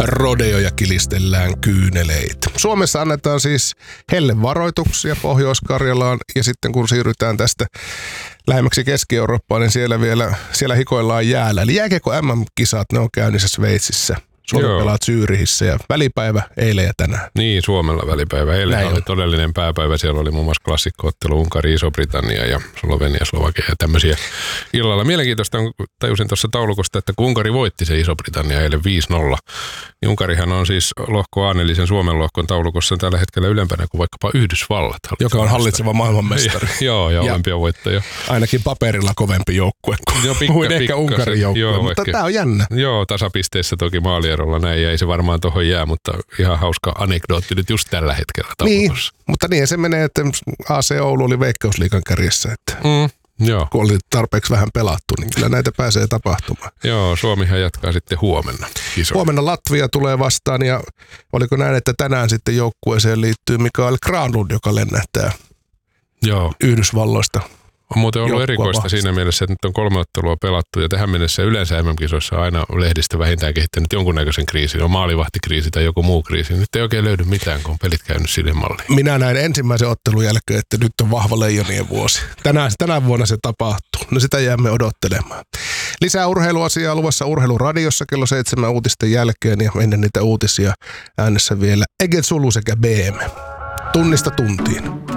rodeoja kilistellään kyyneleitä. Suomessa annetaan siis hellevaroituksia Pohjois-Karjalaan ja sitten kun siirrytään tästä lähemmäksi Keski-Eurooppaan, niin siellä hikoillaan jäällä. Eli jääkiekko MM-kisat, ne on käynnissä Sveitsissä. Suomi pelaa Zyyrihissä ja välipäivä eilen ja tänään. Niin, Suomella välipäivä. Eilen oli todellinen pääpäivä. Siellä oli muun muassa klassikkoottelu Unkari, Iso-Britannia ja Slovenia, Slovakia ja tämmöisiä illalla. Mielenkiintoista on, tajusin tuossa taulukosta, että kun Unkari voitti se Iso-Britannia eilen 5-0, niin Unkarihan on siis lohko A, eli sen Suomen lohkon taulukossa tällä hetkellä ylempänä kuin vaikkapa Yhdysvallat. Joka on hallitseva maailmanmestari. Joo, ja olympiavoittaja. Ainakin paperilla kovempi joukkue kuin ehkä Unkarin joukkue, mutta tämä on jännä. Joo, tasapisteissä toki maalierolla näin, ja ei se varmaan tuohon jää, mutta ihan hauska anekdootti nyt just tällä hetkellä taulukossa. Niin, mutta niin se menee, että AC Oulu oli Veikkausliigan kärjessä, että joo. Kun oli tarpeeksi vähän pelattu, niin kyllä näitä pääsee tapahtumaan. Joo, Suomihan jatkaa sitten huomenna. Huomenna Latvia tulee vastaan ja oliko näin, että tänään sitten joukkueeseen liittyy Mikael Granlund, joka lennähtää Yhdysvalloista. On muuten ollut erikoista siinä mielessä, että nyt on 3 ottelua pelattu ja tähän mennessä yleensä MM-kisoissa on aina lehdistö vähintään kehittänyt jonkunnäköisen kriisin. On maalivahtikriisi tai joku muu kriisi. Nyt ei oikein löydy mitään, kun on pelit käynyt sille malliin. Minä näin ensimmäisen ottelun jälkeen, että nyt on vahva leijonien vuosi. Tänä vuonna se tapahtuu. No sitä jäämme odottelemaan. Lisää urheiluasiaa luvassa Urheiluradiossa kello 7 uutisten jälkeen ja ennen niitä uutisia äänessä vielä Eget Sulu sekä BM. Tunnista tuntiin.